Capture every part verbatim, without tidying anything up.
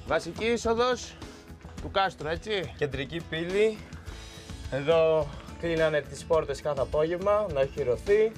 Βασική είσοδος του κάστρου, έτσι. Κεντρική πύλη. Εδώ κλείνανε τις πόρτες κάθε απόγευμα, να οχυρωθεί.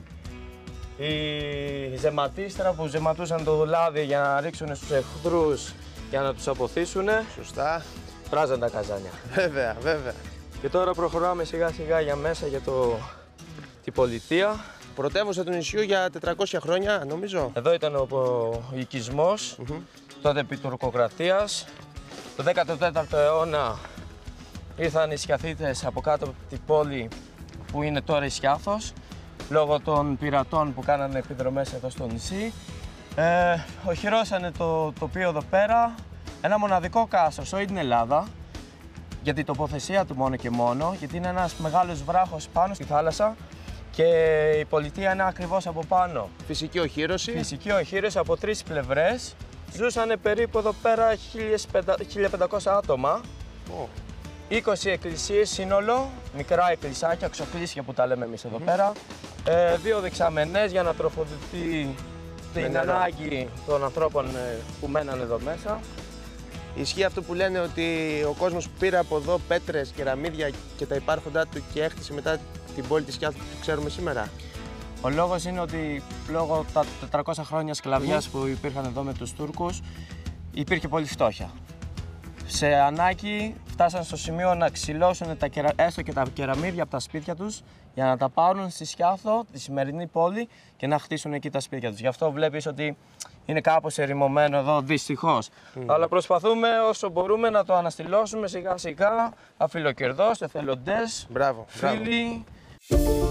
Η ζεματίστρα που ζεματούσαν το λάδι για να ρίξουν στους εχθρούς για να τους αποθήσουν. Σωστά. Πράζαν τα καζάνια. Βέβαια, βέβαια. Και τώρα προχωράμε σιγά σιγά για μέσα για το... την πολιτεία. Πρωτεύουσα του νησιού για τετρακόσια χρόνια, νομίζω. Εδώ ήταν ο, ο οικισμός, mm-hmm. τότε επί τουρκοκρατίας. Το δέκατο τέταρτο αιώνα ήρθαν οι Σκιαθίτες από κάτω από την πόλη που είναι τώρα η Σκιάθος, λόγω των πειρατών που κάνανε επιδρομές εδώ στο νησί. Ε, οχυρώσανε το τοπίο εδώ πέρα, ένα μοναδικό κάστρο σε όλη την Ελλάδα, για την τοποθεσία του μόνο και μόνο, γιατί είναι ένας μεγάλος βράχος πάνω στη θάλασσα και η πολιτεία είναι ακριβώς από πάνω. Φυσική οχύρωση. Φυσική οχύρωση από τρεις πλευρές. Ζούσανε περίπου εδώ πέρα χίλια πεντακόσια άτομα. Oh. είκοσι εκκλησίες σύνολο, μικρά εκκλησάκια, ξοκλήσια που τα λέμε εμείς εδώ mm. πέρα. Ε, δύο δεξαμενές για να τροφοδοτεί την ανάγκη των ανθρώπων που μέναν εδώ μέσα. Ισχύει αυτό που λένε ότι ο κόσμος που πήρε από εδώ πέτρες, κεραμίδια και τα υπάρχοντά του και έχτισε μετά την πόλη της Σκιάθου που ξέρουμε σήμερα. Ο λόγος είναι ότι λόγω τα τετρακόσια χρόνια σκλαβιάς mm. που υπήρχαν εδώ με τους Τούρκους υπήρχε πολύ φτώχεια. Σε ανάγκη φτάσαν στο σημείο να ξυλώσουν τα κερα... έστω και τα κεραμίδια από τα σπίτια τους για να τα πάρουν στη Σκιάθο, τη σημερινή πόλη, και να χτίσουν εκεί τα σπίτια τους. Γι' αυτό βλέπεις ότι είναι κάπως ερημωμένο εδώ, δυστυχώς. Mm. Αλλά προσπαθούμε όσο μπορούμε να το αναστηλώσουμε σιγά σιγά, αφιλοκερδώς, εθελοντές, μπράβο, φίλοι. Μπράβο.